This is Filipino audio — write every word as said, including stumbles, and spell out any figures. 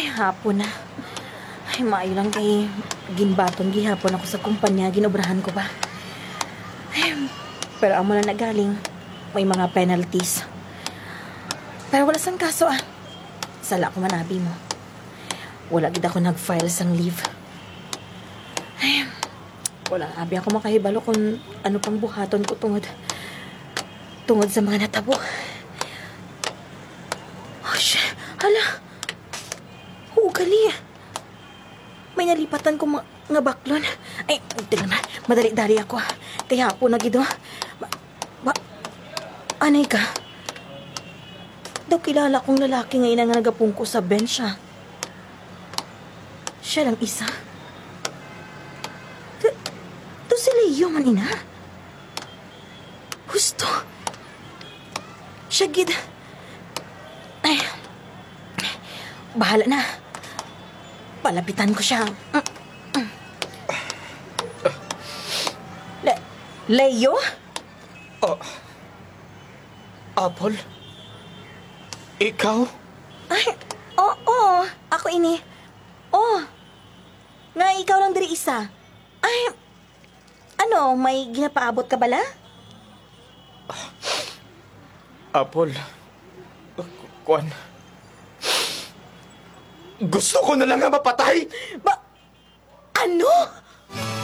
Ay, hapon na. Ay, maayo lang kay ginbaton gihapon ako sa kumpanya, ginobrahan ko ba. Ay, pero amo na nagaling, may mga penalties. Pero wala sang kaso ah. Sala ko manabi mo. Wala gid ako nag-file sang leave. Ay, wala abi ako makahibalo kung ano pang buhaton ko tungod tungod sa mga natabo. Oh, shit. Hala. Hugali. May nalipatan ko mga, nga baklon. Ay, tingnan na. Madali-dali ako. Kaya po na gido. Ba, ba, anay ka? Daw kilala kong lalaki ngayon nga nagapungko sa bench ah. Siya lang isa. To, to si Leo man ina. Gusto. Siya gid. Ay, bahala na. Palapitan ko siya. Le Leo? Oh. Apple? Ikaw? Ay, oo, oh, ako ini. Oh, nga ikaw lang diri isa. Ay, ano, may ginapaabot ka bala? Apple? Kwan? Gusto ko na lang nga mapatay! Ba, ano?